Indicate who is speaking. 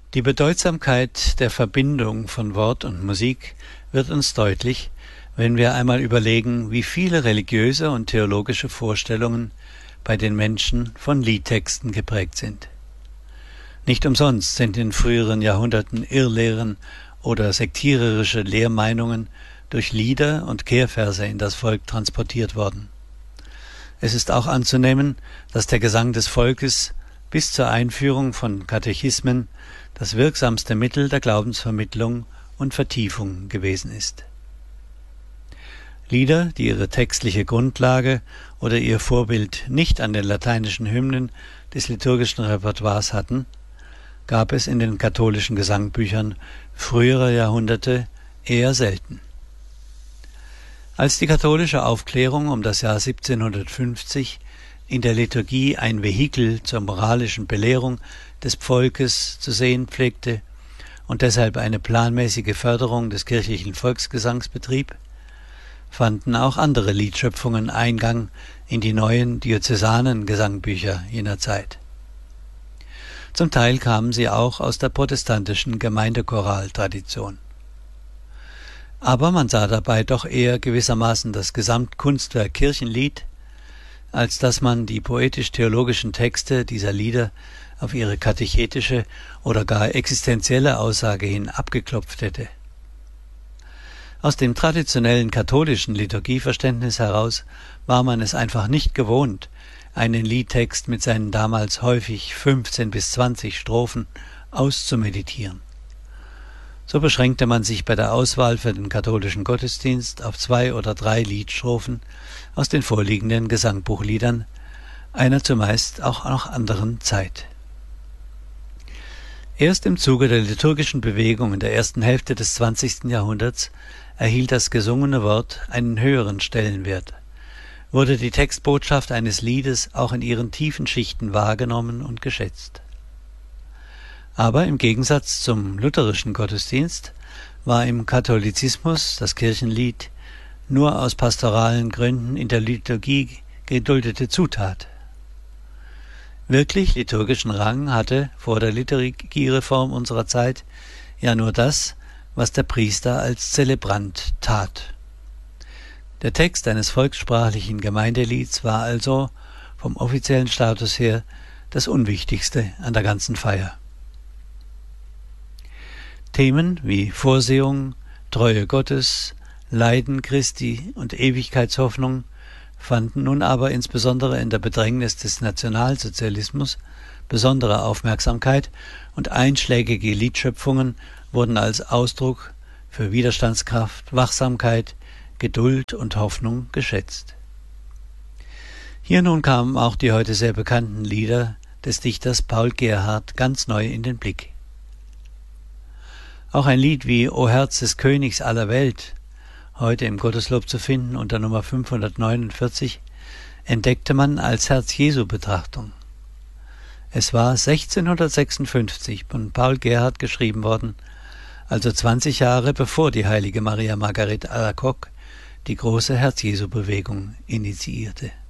Speaker 1: Die Bedeutsamkeit der Verbindung von Wort und Musik wird uns deutlich, wenn wir einmal überlegen, wie viele religiöse und theologische Vorstellungen bei den Menschen von Liedtexten geprägt sind. Nicht umsonst sind in früheren Jahrhunderten Irrlehren oder sektiererische Lehrmeinungen durch Lieder und Kehrverse in das Volk transportiert worden. Es ist auch anzunehmen, dass der Gesang des Volkes bis zur Einführung von Katechismen das wirksamste Mittel der Glaubensvermittlung und Vertiefung gewesen ist. Lieder, die ihre textliche Grundlage oder ihr Vorbild nicht an den lateinischen Hymnen des liturgischen Repertoires hatten, gab es in den katholischen Gesangbüchern früherer Jahrhunderte eher selten. Als die katholische Aufklärung um das Jahr 1750 in der Liturgie ein Vehikel zur moralischen Belehrung des Volkes zu sehen pflegte und deshalb eine planmäßige Förderung des kirchlichen Volksgesangs betrieb, fanden auch andere Liedschöpfungen Eingang in die neuen diözesanen Gesangbücher jener Zeit. Zum Teil kamen sie auch aus der protestantischen Gemeindechoraltradition. Aber man sah dabei doch eher gewissermaßen das Gesamtkunstwerk Kirchenlied, als dass man die poetisch-theologischen Texte dieser Lieder auf ihre katechetische oder gar existenzielle Aussage hin abgeklopft hätte. Aus dem traditionellen katholischen Liturgieverständnis heraus war man es einfach nicht gewohnt, einen Liedtext mit seinen damals häufig 15 bis 20 Strophen auszumeditieren. So beschränkte man sich bei der Auswahl für den katholischen Gottesdienst auf 2 oder 3 Liedstrophen aus den vorliegenden Gesangbuchliedern, einer zumeist auch noch anderen Zeit. Erst im Zuge der liturgischen Bewegung in der ersten Hälfte des 20. Jahrhunderts erhielt das gesungene Wort einen höheren Stellenwert, wurde die Textbotschaft eines Liedes auch in ihren tiefen Schichten wahrgenommen und geschätzt. Aber im Gegensatz zum lutherischen Gottesdienst war im Katholizismus das Kirchenlied nur aus pastoralen Gründen in der Liturgie geduldete Zutat. Wirklich liturgischen Rang hatte vor der Liturgiereform unserer Zeit ja nur das, was der Priester als Zelebrant tat. Der Text eines volkssprachlichen Gemeindelieds war also vom offiziellen Status her das Unwichtigste an der ganzen Feier. Themen wie Vorsehung, Treue Gottes, Leiden Christi und Ewigkeitshoffnung fanden nun aber insbesondere in der Bedrängnis des Nationalsozialismus besondere Aufmerksamkeit und einschlägige Liedschöpfungen wurden als Ausdruck für Widerstandskraft, Wachsamkeit, Geduld und Hoffnung geschätzt. Hier nun kamen auch die heute sehr bekannten Lieder des Dichters Paul Gerhardt ganz neu in den Blick. Auch ein Lied wie O Herz des Königs aller Welt, heute im Gotteslob zu finden unter Nummer 549, entdeckte man als Herz-Jesu-Betrachtung. Es war 1656 von Paul Gerhardt geschrieben worden, also 20 Jahre bevor die heilige Maria Margaret Alacoque die große Herz-Jesu-Bewegung initiierte.